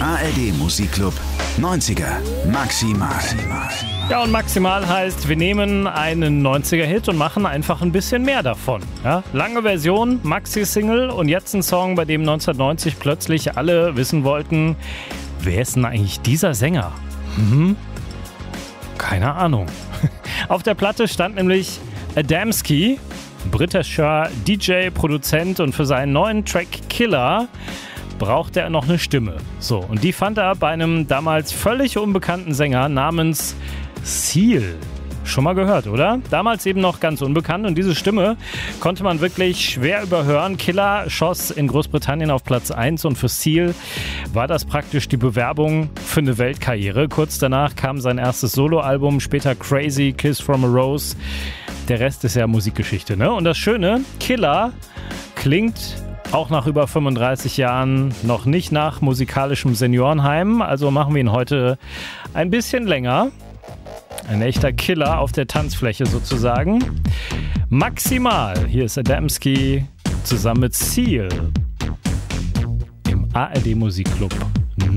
ARD Musikclub 90er Maximal. Ja, und maximal heißt, wir nehmen einen 90er-Hit und machen einfach ein bisschen mehr davon. Ja? Lange Version, Maxi-Single und jetzt ein Song, bei dem 1990 plötzlich alle wissen wollten, wer ist denn eigentlich dieser Sänger? Keine Ahnung. Auf der Platte stand nämlich Adamski, britischer DJ, Produzent, und für seinen neuen Track Killer brauchte er noch eine Stimme. So, und die fand er bei einem damals völlig unbekannten Sänger namens Seal. Schon mal gehört, oder? Damals eben noch ganz unbekannt, und diese Stimme konnte man wirklich schwer überhören. Killer schoss in Großbritannien auf Platz 1 und für Seal war das praktisch die Bewerbung für eine Weltkarriere. Kurz danach kam sein erstes Soloalbum, später Crazy, Kiss from a Rose. Der Rest ist ja Musikgeschichte, ne? Und das Schöne, Killer klingt auch nach über 35 Jahren noch nicht nach musikalischem Seniorenheim. Also machen wir ihn heute ein bisschen länger. Ein echter Killer auf der Tanzfläche sozusagen. Maximal. Hier ist Adamski zusammen mit Seal im ARD Musikclub.